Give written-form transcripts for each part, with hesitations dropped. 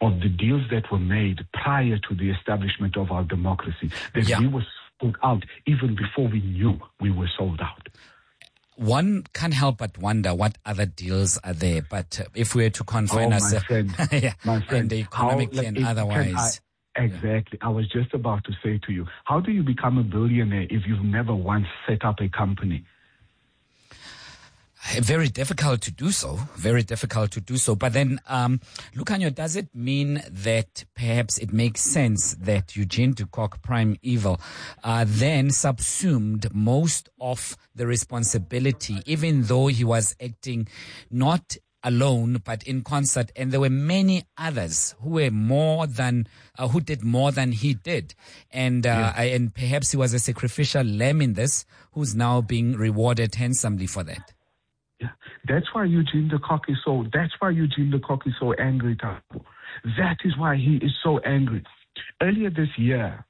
of the deals that were made prior to the establishment of our democracy, that we were sold out even before we knew we were sold out. One can't help but wonder what other deals are there. But if we were to confine ourselves, my friend, and economically and otherwise. Exactly. I was just about to say to you, how do you become a billionaire if you've never once set up a company? Very difficult to do so. Very difficult to do so. But then, Lukhanyo, does it mean that perhaps it makes sense that Eugene de Kock, Prime Evil, then subsumed most of the responsibility, even though he was acting not alone, but in concert, and there were many others who were who did more than he did, and perhaps he was a sacrificial lamb in this, who's now being rewarded handsomely for that. Yeah, that's why Eugene de Kock is so. That's why Eugene de Kock is so angry, Tapo. That is why he is so angry. Earlier this year,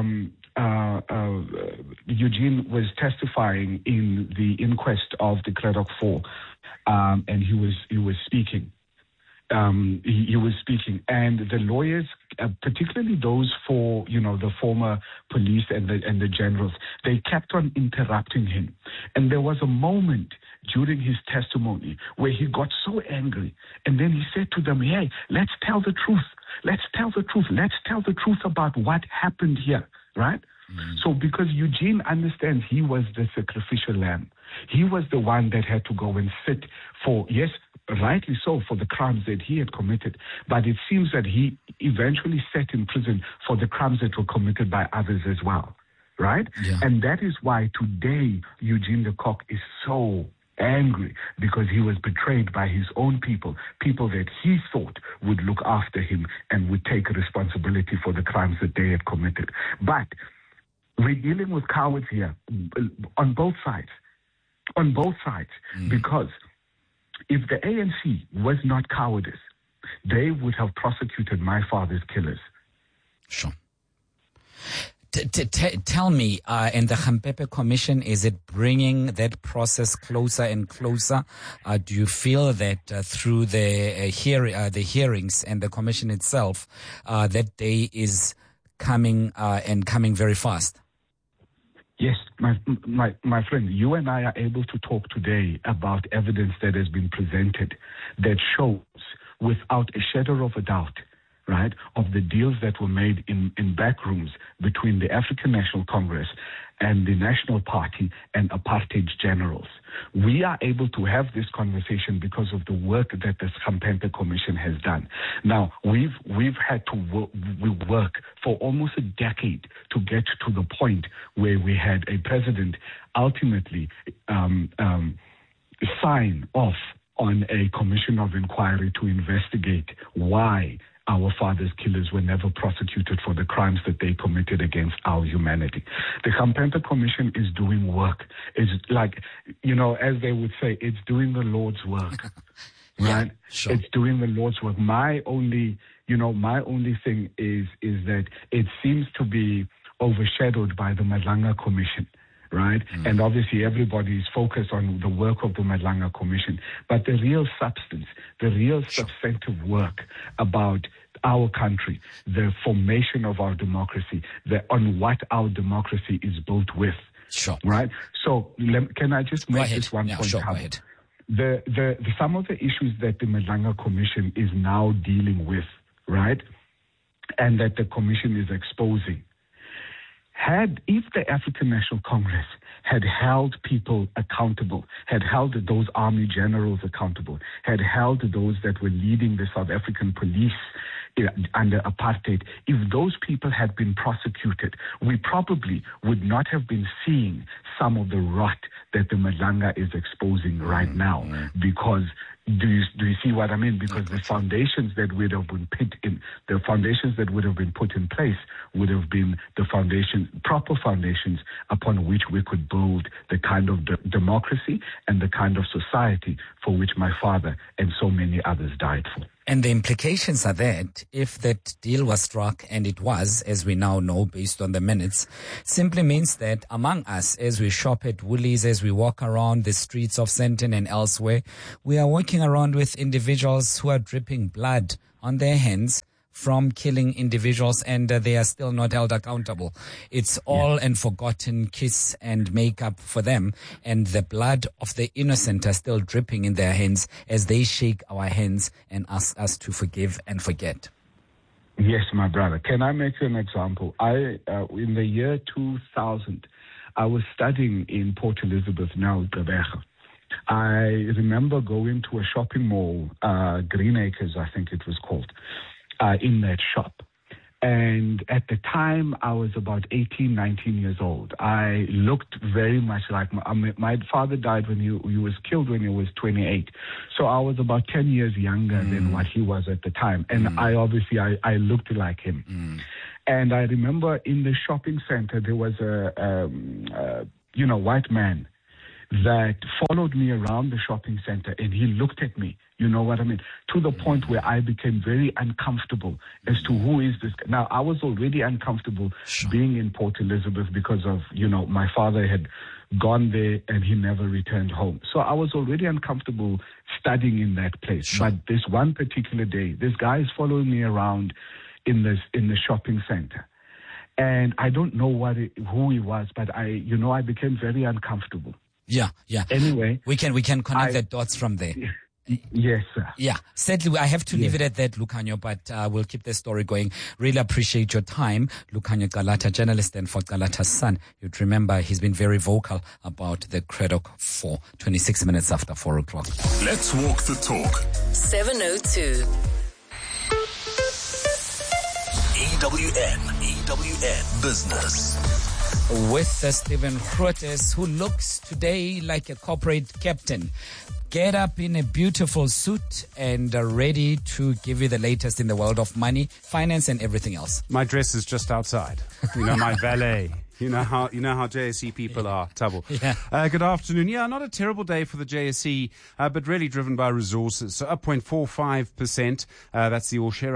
Eugene was testifying in the inquest of the Craddock 4, and he was speaking. He was speaking, and the lawyers, particularly those for the former police and the generals, they kept on interrupting him. And there was a moment during his testimony where he got so angry, and then he said to them, "Hey, let's tell the truth. Let's tell the truth. Let's tell the truth about what happened here." Right? Mm-hmm. So because Eugene understands he was the sacrificial lamb. He was the one that had to go and sit for, yes, rightly so, for the crimes that he had committed. But it seems that he eventually sat in prison for the crimes that were committed by others as well. Right? Yeah. And that is why today Eugene de Kock is so angry, because he was betrayed by his own people that he thought would look after him and would take responsibility for the crimes that they had committed. But we're dealing with cowards here on both sides. Because if the ANC was not cowardice, they would have prosecuted my father's killers. Sure. Tell me, and the Khampepe Commission, is it bringing that process closer and closer? Do you feel that through the hearings and the commission itself, that day is coming and coming very fast? Yes, my friend, you and I are able to talk today about evidence that has been presented that shows without a shadow of a doubt, right, of the deals that were made in back rooms between the African National Congress and the National Party and apartheid generals. We are able to have this conversation because of the work that the Khampepe Commission has done. Now, we've had to work for almost a decade to get to the point where we had a president ultimately sign off on a commission of inquiry to investigate why our father's killers were never prosecuted for the crimes that they committed against our humanity. The Khampepe Commission is doing work. It's like, as they would say, it's doing the Lord's work. Right? Yeah, sure. It's doing the Lord's work. My only thing is that it seems to be overshadowed by the Madlanga Commission. Right? Mm. And obviously everybody is focused on the work of the Madlanga Commission. But the real substance, the real substantive work about our country, the formation of our democracy, on what our democracy is built with. Sure. Right? So can I just make this one point? Sure, go ahead. Some of the issues that the Madlanga Commission is now dealing with, right, and that the commission is exposing, if the African National Congress had held people accountable, had held those army generals accountable, had held those that were leading the South African police under apartheid, if those people had been prosecuted, we probably would not have been seeing some of the rot that the Madlanga is exposing right now. Because do you see what I mean? Because the foundations that would have been put in place would have been the proper foundations upon which we could build the kind of democracy and the kind of society for which my father and so many others died for. And the implications are that if that deal was struck, and it was, as we now know, based on the minutes, simply means that among us, as we shop at Woolies, as we walk around the streets of Sandton and elsewhere, we are walking around with individuals who are dripping blood on their hands from killing individuals, and they are still not held accountable. It's all and forgotten kiss and makeup for them, and the blood of the innocent are still dripping in their hands as they shake our hands and ask us to forgive and forget. Yes, my brother. Can I make you an example? In the year 2000, I was studying in Port Elizabeth, now Gqeberha. I remember going to a shopping mall, Green Acres, I think it was called, in that shop. And at the time, I was about 18, 19 years old. I looked very much like my father died when he was killed when he was 28. So I was about 10 years younger than what he was at the time. And I looked like him. And I remember in the shopping center, there was a white man that followed me around the shopping center, and he looked at me, you know what I mean, to the point where I became very uncomfortable as to who is this guy. Now, I was already uncomfortable being in Port Elizabeth because of, my father had gone there and he never returned home. So I was already uncomfortable studying in that place. But this one particular day, this guy is following me around in the shopping center. And I don't know who he was, but I became very uncomfortable. Yeah. Anyway, we can connect the dots from there. Yes, sir. Yeah, sadly, I have to leave it at that, Lukhanyo, but we'll keep the story going. Really appreciate your time, Lukhanyo Gqalatha, journalist and for Gqalatha's Son. You'd remember he's been very vocal about the Cradock 4, 26 minutes after 4 o'clock. Let's walk the talk. 702. EWN Business. With Stephen Grootes, who looks today like a corporate captain. Get up in a beautiful suit and ready to give you the latest in the world of money, finance, and everything else. My dress is just outside. My valet. You know how JSE people are, Tabo. Yeah. Good afternoon. Yeah, not a terrible day for the JSE, but really driven by resources. So up 0.45%. That's the all share,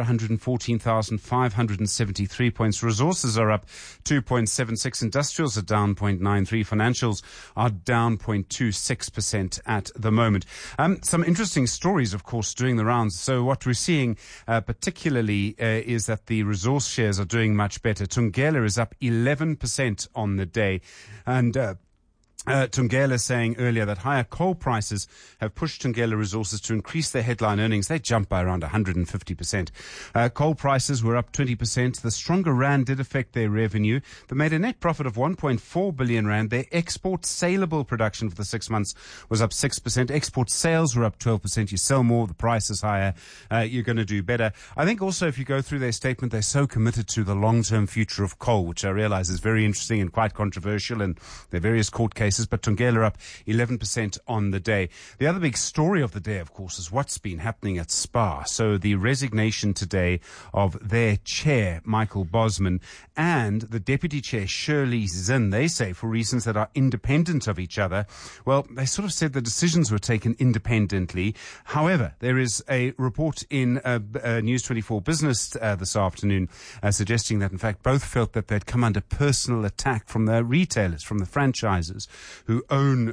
114,573 points. Resources are up 2.76. Industrials are down 0.93. Financials are down 0.26% at the moment. Some interesting stories, of course, doing the rounds. So what we're seeing particularly is that the resource shares are doing much better. Thungela is up 11% on the day. And Thungela saying earlier that higher coal prices have pushed Thungela Resources to increase their headline earnings. They jumped by around 150%. Coal prices were up 20%. The stronger rand did affect their revenue. They made a net profit of 1.4 billion rand. Their export saleable production for the 6 months was up 6%. Export sales were up 12%. You sell more, the price is higher, you're going to do better. I think also if you go through their statement, they're so committed to the long-term future of coal, which I realize is very interesting and quite controversial, and there are various court cases. But Thungela up 11% on the day. The other big story of the day, of course, is what's been happening at SPAR. So the resignation today of their chair, Michael Bosman, and the deputy chair, Shirley Zinn. They say for reasons that are independent of each other. Well, they sort of said the decisions were taken independently. However, there is a report in News 24 Business this afternoon suggesting that, in fact, both felt that they'd come under personal attack from the retailers, from the franchisers who own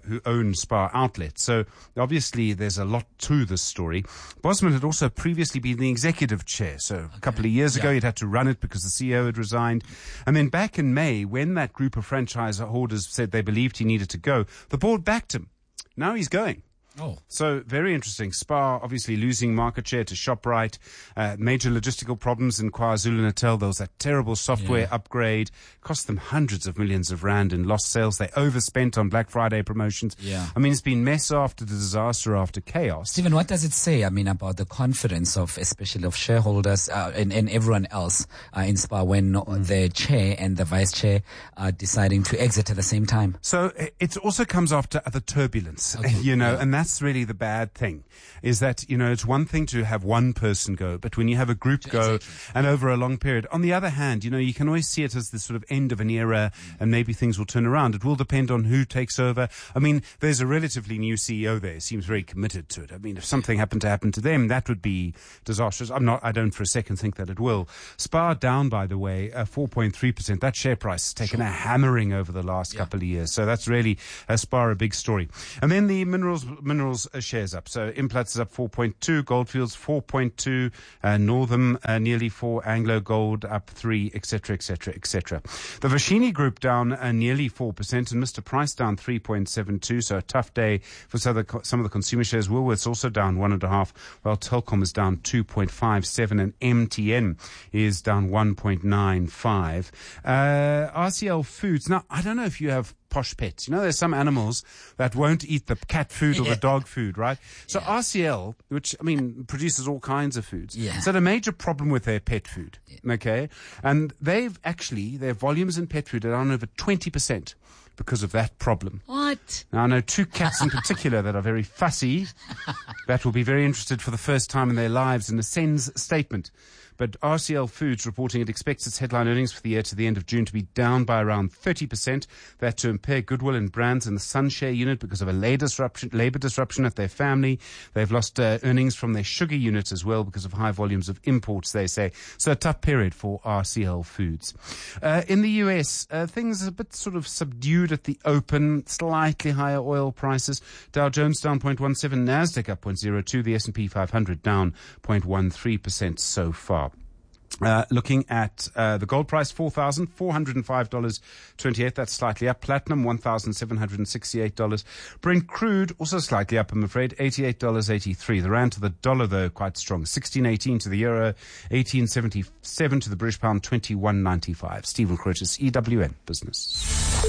SPAR outlets. So obviously there's a lot to this story. Bosman had also previously been the executive chair. So a couple of years ago, he'd had to run it because the CEO had resigned. And then back in May, when that group of franchise holders said they believed he needed to go, the board backed him. Now he's going. Oh. So very interesting. SPAR obviously losing market share to ShopRite. Major logistical problems in KwaZulu-Natal. There was that terrible software upgrade. Cost them hundreds of millions of rand in lost sales. They overspent on Black Friday promotions. Yeah. I mean, it's been mess after disaster after chaos. Stephen, what does it say, about the confidence of, especially of shareholders and everyone else in SPAR when the chair and the vice chair are deciding to exit at the same time? So it also comes after the turbulence, and that's really the bad thing, is that, it's one thing to have one person go, but when you have a group go and over a long period, on the other hand, you can always see it as the sort of end of an era and maybe things will turn around. It will depend on who takes over. I mean, there's a relatively new CEO there. He seems very committed to it. I mean, if something happened to happen to them, that would be disastrous. I don't for a second think that it will. SPAR down, by the way, 4.3%. That share price has taken a hammering over the last couple of years. So that's really, SPAR, a big story. And then the minerals Minerals shares up. So Implats is up 4.2, Goldfields 4.2, Northam nearly 4, Anglo Gold up 3, etc., etc., etc. The Vashini Group down nearly 4%, and Mr. Price down 3.72. So a tough day for some of the consumer shares. Woolworths also down 1.5, while Telkom is down 2.57, and MTN is down 1.95. RCL Foods. Now, I don't know if you have posh pets. You know, there's some animals that won't eat the cat food or the dog food, right? So RCL, which, I mean, produces all kinds of foods, has had a major problem with their pet food, okay? And their volumes in pet food are down over 20%. Because of that problem. What? Now, I know two cats in particular that are very fussy, that will be very interested for the first time in their lives in a SENS statement. But RCL Foods reporting it expects its headline earnings for the year to the end of June to be down by around 30%. That to impair goodwill and brands in the Sunshare unit because of a labor disruption at their family. They've lost earnings from their sugar unit as well because of high volumes of imports, they say. So a tough period for RCL Foods. In the US, things are a bit sort of subdued at the open, slightly higher oil prices. Dow Jones down 0.17, Nasdaq up 0.02, the S&P 500 down 0.13% so far. Looking at the gold price, $4,405.28. That's slightly up. Platinum, $1,768. Brent crude, also slightly up, I'm afraid, $88.83. The rand to the dollar, though, quite strong. 16.18 to the euro, 18.77 to the British pound, 21.95. Stephen Curtis, EWN Business.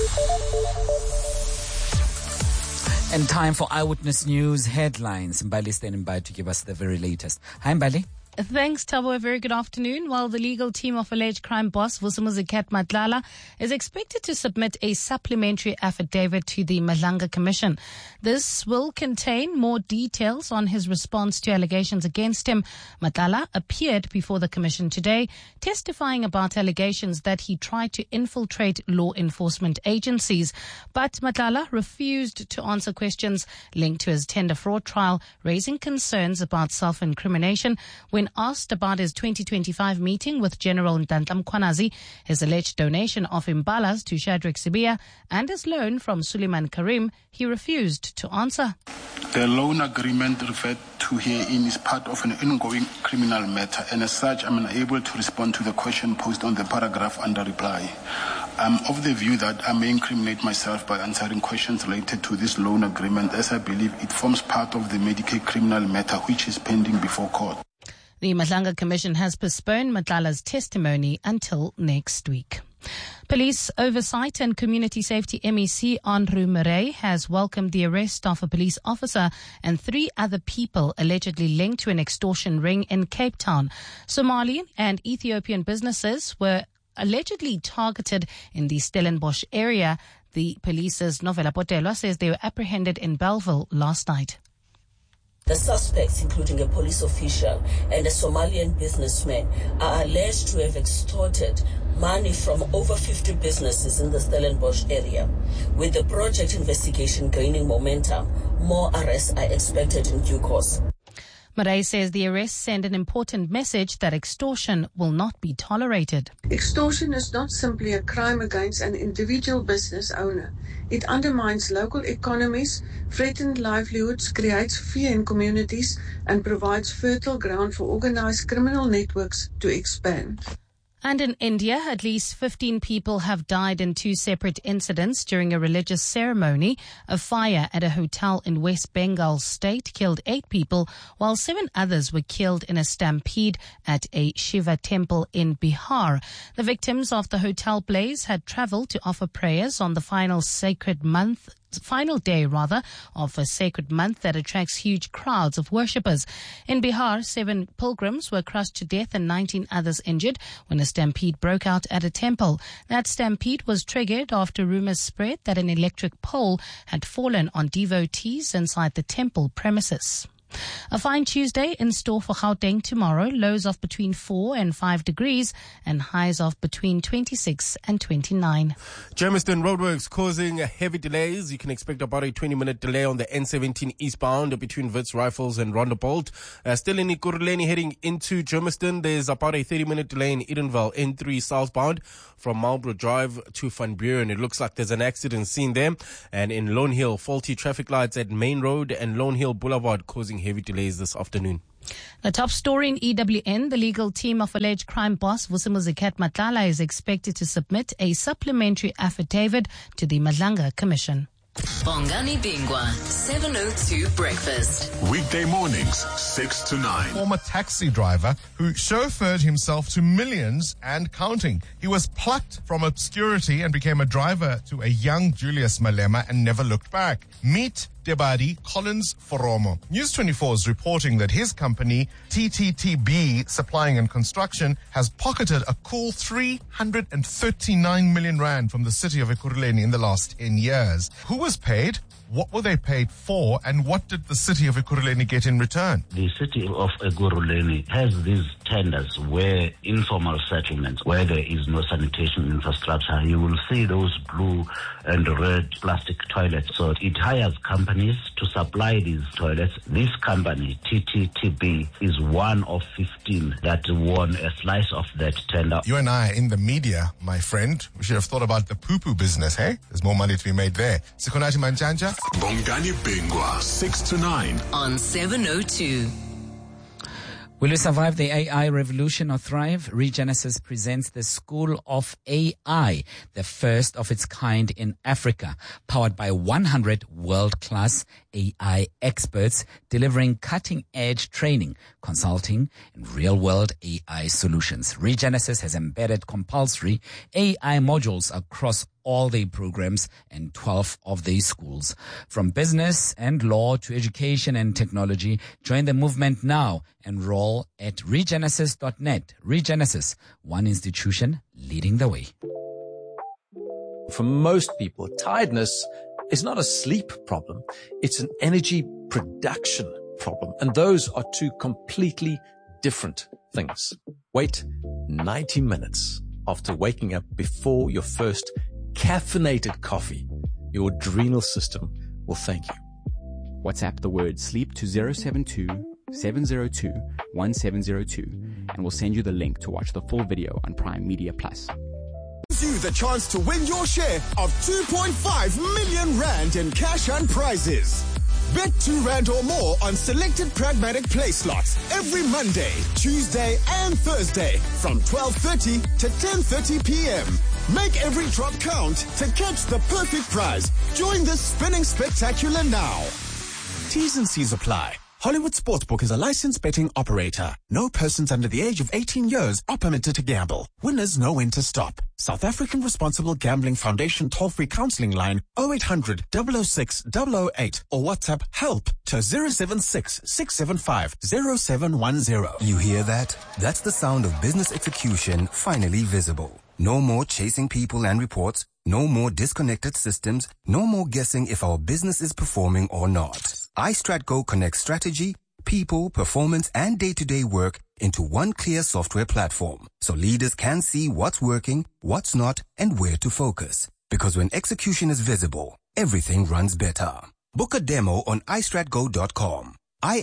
And time for Eyewitness News headlines. Mbali standing by to give us the very latest. Hi, Mbali. Thanks, Tabo. A very good afternoon. While the legal team of alleged crime boss Vusumuzi Cat Matlala is expected to submit a supplementary affidavit to the Madlanga Commission. This will contain more details on his response to allegations against him. Matlala appeared before the commission today, testifying about allegations that he tried to infiltrate law enforcement agencies. But Matlala refused to answer questions linked to his tender fraud trial, raising concerns about self-incrimination. When asked about his 2025 meeting with General Ntantla Mkhwanazi, his alleged donation of imbalas to Shadrack Sibiya, and his loan from Suleiman Karim, he refused to answer. The loan agreement referred to herein is part of an ongoing criminal matter, and as such, I'm unable to respond to the question posed on the paragraph under reply. I'm of the view that I may incriminate myself by answering questions related to this loan agreement, as I believe it forms part of the Medicaid criminal matter which is pending before court. The Madlanga Commission has postponed Matlala's testimony until next week. Police Oversight and Community Safety MEC Andrew Murray has welcomed the arrest of a police officer and 3 other people allegedly linked to an extortion ring in Cape Town. Somali and Ethiopian businesses were allegedly targeted in the Stellenbosch area. The police's Novela Potelo says they were apprehended in Bellville last night. The suspects, including a police official and a Somalian businessman, are alleged to have extorted money from over 50 businesses in the Stellenbosch area. With the project investigation gaining momentum, more arrests are expected in due course. Murray says the arrests send an important message that extortion will not be tolerated. Extortion is not simply a crime against an individual business owner. It undermines local economies, threatens livelihoods, creates fear in communities, and provides fertile ground for organized criminal networks to expand. And in India, at least 15 people have died in 2 separate incidents during a religious ceremony. A fire at a hotel in West Bengal state killed 8 people, while 7 others were killed in a stampede at a Shiva temple in Bihar. The victims of the hotel blaze had traveled to offer prayers on the final day of a sacred month that attracts huge crowds of worshippers. In Bihar, 7 pilgrims were crushed to death and 19 others injured when a stampede broke out at a temple. That stampede was triggered after rumors spread that an electric pole had fallen on devotees inside the temple premises. A fine Tuesday in store for Gauteng tomorrow. Lows of between 4 and 5 degrees and highs of between 26 and 29. Germiston roadworks causing heavy delays. You can expect about a 20-minute delay on the N17 eastbound between Wits Rifles and Rondebolt. Still in Ekurhuleni heading into Germiston, there's about a 30-minute delay in Edenvale N3 southbound from Marlborough Drive to Van Buren. It looks like there's an accident scene there. And in Lone Hill, faulty traffic lights at Main Road and Lone Hill Boulevard causing heavy delays this afternoon. The top story in EWN, the legal team of alleged crime boss Vusimuzi Cat Matlala is expected to submit a supplementary affidavit to the Madlanga Commission. Bongani Bingwa, 702 Breakfast. Weekday mornings, 6 to 9. Former taxi driver who chauffeured himself to millions and counting. He was plucked from obscurity and became a driver to a young Julius Malema and never looked back. Meet Debadi Collins Foromo. News 24 is reporting that his company, TTTB Supplying and Construction, has pocketed a cool 339 million rand from the city of Ekurhuleni in the last 10 years. Who was paid? What were they paid for, and what did the city of Ekurhuleni get in return? The city of Ekurhuleni has these tenders where informal settlements, where there is no sanitation infrastructure, you will see those blue and red plastic toilets. So it hires companies to supply these toilets. This company, TTTB, is one of 15 that won a slice of that tender. You and I are in the media, my friend. We should have thought about the poo-poo business, hey? There's more money to be made there. Sikonati Manjanja. Bongani Bingwa, 6 to 9. On 702. Will you survive the AI revolution or thrive? Regenesis presents the School of AI, the first of its kind in Africa, powered by 100 world-class AI experts delivering cutting-edge training, consulting, and real-world AI solutions. Regenesis has embedded compulsory AI modules across all their programs and 12 of their schools. From business and law to education and technology, join the movement now. Enroll at regenesis.net. Regenesis, one institution leading the way. For most people, tiredness is not a sleep problem. It's an energy production problem. And those are two completely different things. Wait 90 minutes after waking up before your first caffeinated coffee. Your adrenal system will thank you. WhatsApp the word sleep to 072-702-1702 and we'll send you the link to watch the full video on Prime Media Plus. You the chance to win your share of 2.5 million rand in cash and prizes. Bet 2 rand or more on selected pragmatic play slots every Monday, Tuesday and Thursday from 12:30 to 10:30 p.m. Make every drop count to catch the perfect prize. Join the spinning spectacular now. T's and C's apply. Hollywood Sportsbook is a licensed betting operator. No persons under the age of 18 years are permitted to gamble. Winners know when to stop. South African Responsible Gambling Foundation toll-free counseling line 0800 006 008 or WhatsApp help to 076 675 0710. You hear that? That's the sound of business execution finally visible. No more chasing people and reports. No more disconnected systems. No more guessing if our business is performing or not. iStratGo connects strategy, people, performance, and day-to-day work into one clear software platform, so leaders can see what's working, what's not, and where to focus. Because when execution is visible, everything runs better. Book a demo on iStratGo.com.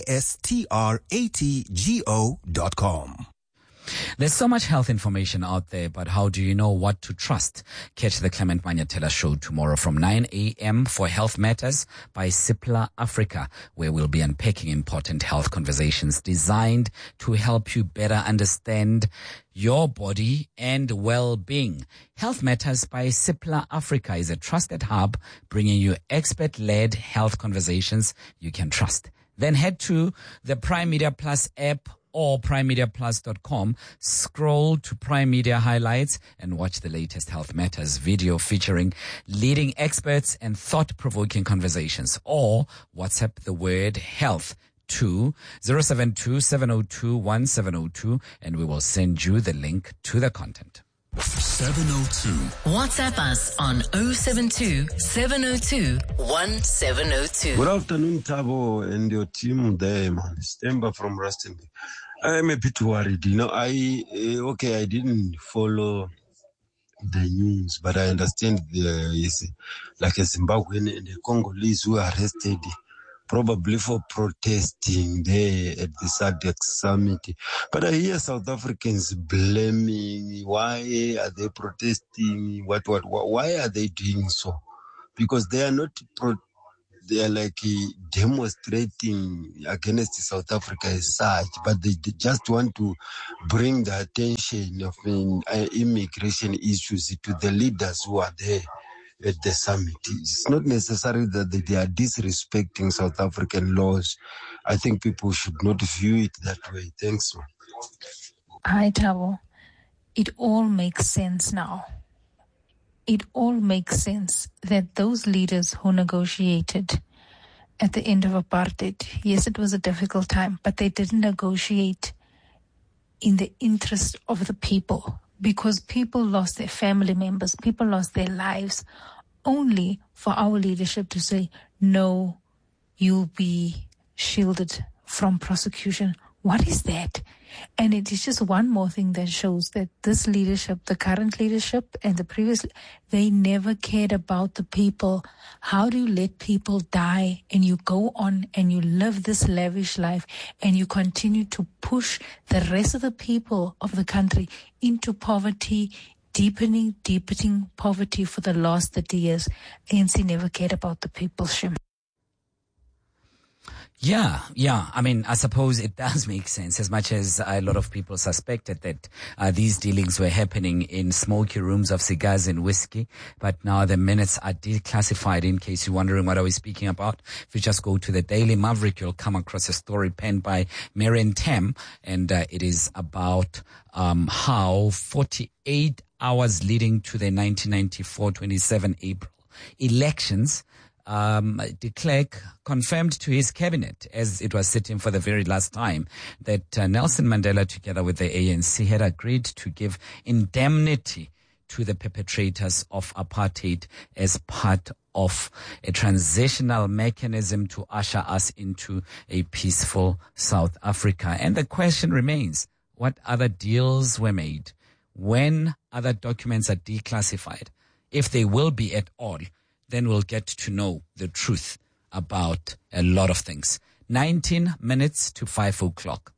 iStratGo.com. There's so much health information out there, but how do you know what to trust? Catch the Clement Manyatela show tomorrow from 9 a.m. for Health Matters by Cipla Africa, where we'll be unpacking important health conversations designed to help you better understand your body and well-being. Health Matters by Cipla Africa is a trusted hub bringing you expert-led health conversations you can trust. Then head to the Prime Media Plus app or primemediaplus.com, scroll to Prime Media Highlights and watch the latest Health Matters video featuring leading experts and thought-provoking conversations, or WhatsApp the word health to 072-702-1702 and we will send you the link to the content. 702. WhatsApp us on 072 702 1702. Good afternoon, Tabo, and your team there, man. It's Temba from Rustenburg. I'm a bit worried. I didn't follow the news, but I understand there is like a Zimbabwean and a Congolese who are arrested probably for protesting there at the SADC summit. But I hear South Africans blaming, why are they protesting? Why are they doing so? Because they are not they are like demonstrating against South Africa as such, but they just want to bring the attention of immigration issues to the leaders who are there at the summit. It's not necessary that they are disrespecting South African laws. I think people should not view it that way. Thanks, man. Hi, Tabo. It all makes sense now. It all makes sense that those leaders who negotiated at the end of apartheid, yes, it was a difficult time, but they didn't negotiate in the interest of the people, because people lost their family members, people lost their lives, only for our leadership to say, no, you'll be shielded from prosecution. What is that? And it is just one more thing that shows that this leadership, the current leadership and the previous, they never cared about the people. How do you let people die and you go on and you live this lavish life and you continue to push the rest of the people of the country into poverty, deepening poverty for the last 30 years? ANC never cared about the people, Shim. Yeah. I mean, I suppose it does make sense, as much as a lot of people suspected that these dealings were happening in smoky rooms of cigars and whiskey. But now the minutes are declassified. In case you're wondering what are we speaking about, if you just go to the Daily Maverick, you'll come across a story penned by Marion Tam, and it is about how 48 hours leading to the 1994-27 April elections, de Klerk confirmed to his cabinet, as it was sitting for the very last time, that Nelson Mandela, together with the ANC, had agreed to give indemnity to the perpetrators of apartheid as part of a transitional mechanism to usher us into a peaceful South Africa. And the question remains, what other deals were made? When other documents are declassified, if they will be at all, then we'll get to know the truth about a lot of things. 19 minutes to 5 o'clock.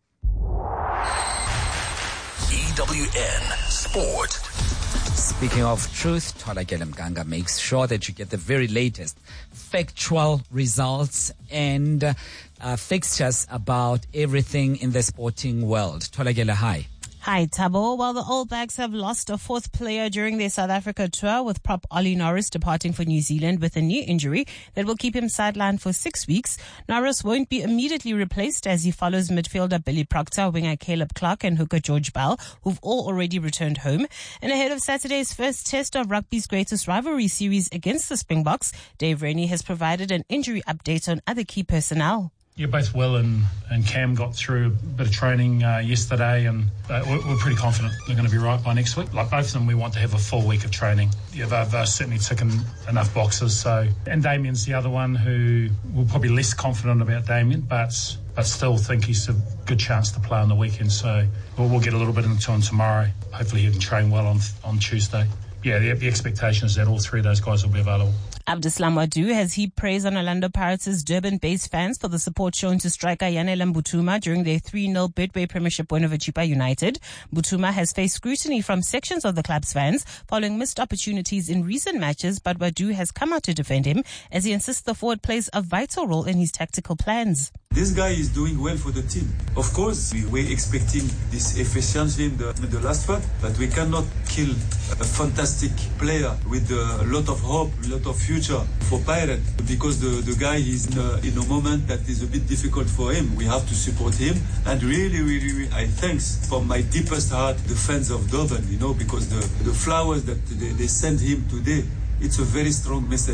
EWN Sport. Speaking of truth, Tholakele Mganga makes sure that you get the very latest factual results and fixtures about everything in the sporting world. Tholakele, hi. Hi, Tabo. Well, the All Blacks have lost a fourth player during their South Africa tour, with prop Ollie Norris departing for New Zealand with a knee injury that will keep him sidelined for 6 weeks. Norris won't be immediately replaced as he follows midfielder Billy Proctor, winger Caleb Clark and hooker George Bell, who've all already returned home. And ahead of Saturday's first test of rugby's greatest rivalry series against the Springboks, Dave Rennie has provided an injury update on other key personnel. Yeah, both Will and Cam got through a bit of training yesterday, and we're pretty confident they're going to be right by next week. Like both of them, we want to have a full week of training. Yeah, they're certainly ticking enough boxes. So, and Damien's the other one who we're probably less confident about Damien, but still think he's a good chance to play on the weekend. So we'll get a little bit into him tomorrow. Hopefully he can train well on Tuesday. Yeah, the expectation is that all three of those guys will be available. Abdeslam Wadu has heaped praise on Orlando Pirates' Durban-based fans for the support shown to striker Yanele Mbutuma during their 3-0 Betway Premiership win over Chippa United. Mbutuma has faced scrutiny from sections of the club's fans following missed opportunities in recent matches, but Wadu has come out to defend him as he insists the forward plays a vital role in his tactical plans. This guy is doing well for the team. Of course, we were expecting this efficiency in the last part, but we cannot kill a fantastic player with a lot of hope, a lot of future for Pirate, because the guy is in a moment that is a bit difficult for him. We have to support him, and really, I thanks from my deepest heart the fans of Durban, because the flowers that they sent him today, it's a very strong message.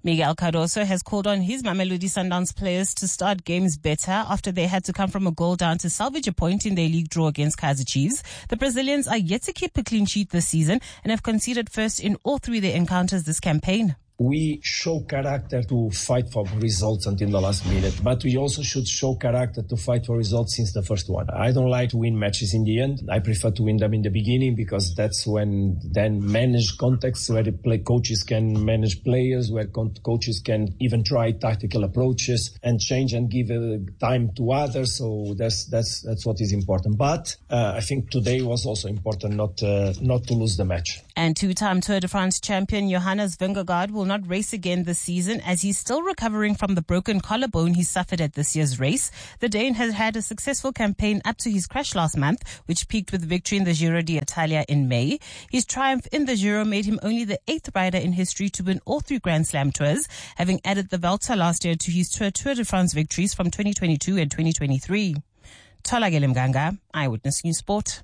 Miguel Cardoso has called on his Mamelodi Sundowns players to start games better after they had to come from a goal down to salvage a point in their league draw against Kaizer Chiefs. The Brazilians are yet to keep a clean sheet this season and have conceded first in all three of their encounters this campaign. We show character to fight for results until the last minute, but we also should show character to fight for results since the first one. I don't like to win matches in the end. I prefer to win them in the beginning because that's when then manage context where the coaches can manage players, where coaches can even try tactical approaches and change and give time to others. So that's what is important. But I think today was also important not to lose the match. And two-time Tour de France champion Johannes Vingegaard will not race again this season as he's still recovering from the broken collarbone he suffered at this year's race. The Dane has had a successful campaign up to his crash last month, which peaked with victory in the Giro d'Italia in May. His triumph in the Giro made him only the 8th rider in history to win all 3 Grand Slam tours, having added the Vuelta last year to his Tour de France victories from 2022 and 2023. Tholakele Mganga, Eyewitness News Sport.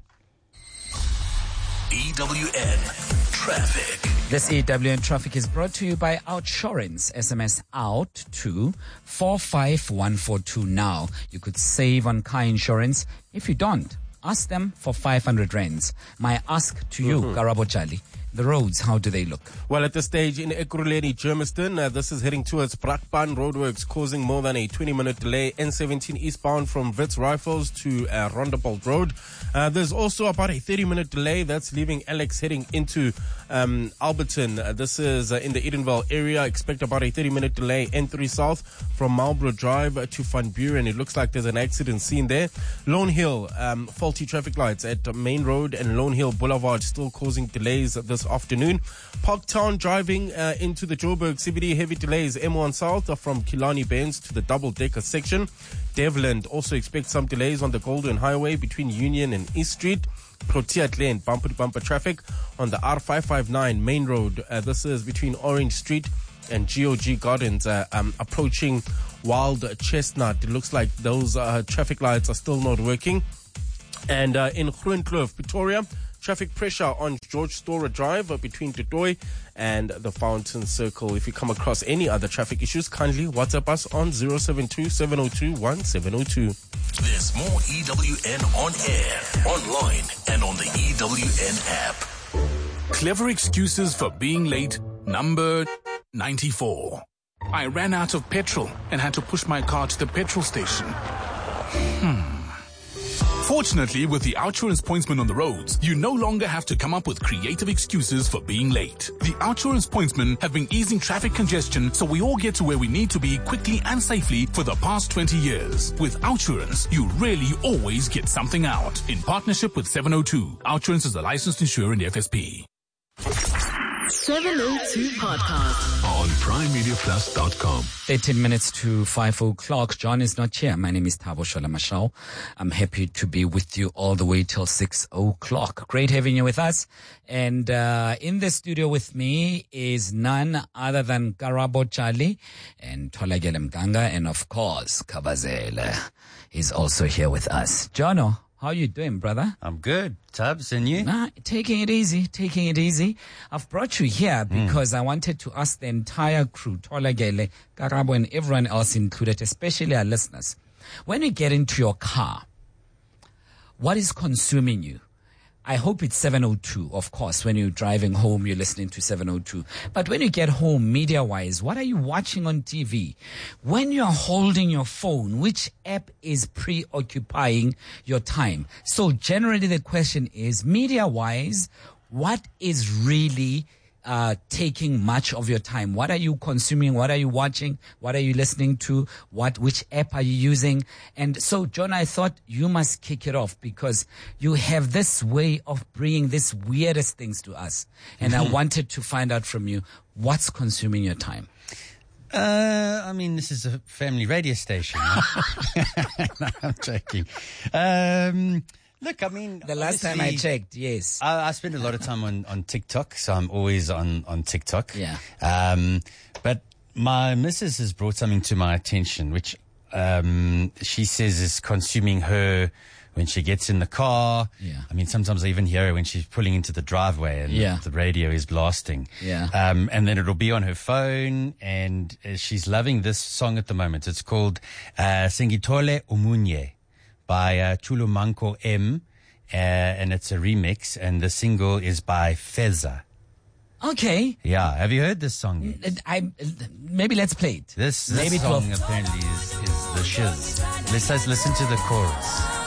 EWN Traffic. This EWN Traffic is brought to you by Outsurance. SMS out to 45142 now. You could save on car insurance. If you don't, ask them for 500 rands. My ask to you, Karabo Chali. The roads, how do they look? Well, at this stage in Ekurhuleni, Germiston, this is heading towards Brakpan. Roadworks causing more than a 20-minute delay. N17 eastbound from Wits Rifles to Rondebolt Road. There's also about a 30-minute delay. That's leaving Alex heading into Alberton. This is in the Edenvale area. Expect about a 30-minute delay. N3 south from Marlborough Drive to Van Buren. It looks like there's an accident scene there. Lone Hill, faulty traffic lights at Main Road and Lone Hill Boulevard still causing delays this afternoon. Parktown driving into the Joburg CBD, heavy delays. M1 south from Killarney Bends to the double-decker section. Devland also expects some delays on the Golden Highway between Union and East Street. Protea Lane, bumper-to-bumper traffic on the R559 Main Road. This is between Orange Street and GOG Gardens, approaching Wild Chestnut. It looks like those traffic lights are still not working. And in Groenkloof, Pretoria, traffic pressure on George Storer Drive between Tutoy and the Fountain Circle. If you come across any other traffic issues, kindly WhatsApp us on 072-702-1702. There's more EWN on air, online, and on the EWN app. Clever excuses for being late, number 94. I ran out of petrol and had to push my car to the petrol station. Fortunately, with the Outsurance Pointsman on the roads, you no longer have to come up with creative excuses for being late. The Outsurance Pointsmen have been easing traffic congestion so we all get to where we need to be quickly and safely for the past 20 years. With Outsurance, you really always get something out. In partnership with 702, Outsurance is a licensed insurer in the FSP. 702 Podcast on PrimeMediaPlus.com. 13 minutes to 5 o'clock. John is not here. My name is Thabo Shola. I'm happy to be with you all the way till 6 o'clock. Great having you with us. And in the studio with me is none other than Karabo Chali and Tholakele Mganga, and of course, Kabazele is also here with us. Jono, how are you doing, brother? I'm good. Tubbs, and you? Taking it easy. I've brought you here because I wanted to ask the entire crew, Tholakele, Karabo, and everyone else included, especially our listeners. When you get into your car, what is consuming you? I hope it's 702, of course. When you're driving home, you're listening to 702. But when you get home, media-wise, what are you watching on TV? When you're holding your phone, which app is preoccupying your time? So generally the question is, media-wise, what is really taking much of your time? What are you consuming? What are you watching? What are you listening to? Which app are you using? And so, John, I thought you must kick it off because you have this way of bringing these weirdest things to us. And I wanted to find out from you, what's consuming your time? I mean, this is a family radio station. No, I'm joking. Look, I mean, the last time I checked, yes. I spend a lot of time on TikTok, so I'm always on TikTok. Yeah. But my missus has brought something to my attention, which she says is consuming her when she gets in the car. Yeah. I mean, sometimes I even hear her when she's pulling into the driveway and Yeah. the radio is blasting. Yeah. And then it'll be on her phone, and she's loving this song at the moment. It's called Singitole Umunye by Chulumanco M, and it's a remix, and the single is by Feza. Okay. Yeah, have you heard this song yet? Maybe let's play it. This Maybe song apparently is the shiz. Let's listen to the chorus.